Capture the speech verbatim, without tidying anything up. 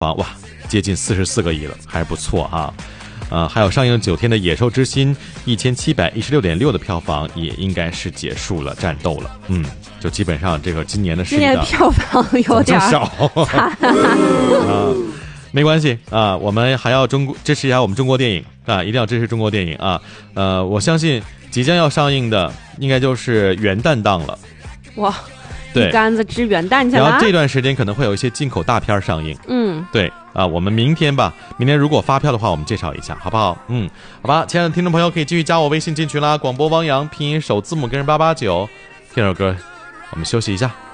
房，哇，接近四十四个亿了，还是不错哈。呃，还有上映九天的《野兽之心》，一千七百一十六点六的票房，也应该是结束了战斗了。嗯，就基本上这个今年的今年票房有点少啊，没关系啊，我们还要中国支持一下我们中国电影啊，一定要支持中国电影啊。呃，我相信即将要上映的应该就是元旦档了。 哇！ 对， 一竿子支元旦去了。 然后这段时间可能会有一些进口大片上映。 嗯， 对啊，我们明天吧，明天如果发票的话，我们介绍一下，好不好？嗯，好吧，亲爱的听众朋友，可以继续加我微信进群啦，广播汪洋，拼音首字母跟着八八九。听首歌，我们休息一下。